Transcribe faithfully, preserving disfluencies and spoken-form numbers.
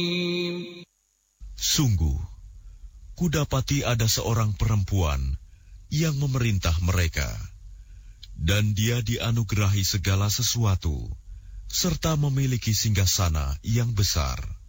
Sungguh, kudapati ada seorang perempuan yang memerintah mereka, dan dia dianugerahi segala sesuatu, serta memiliki singgasana yang besar.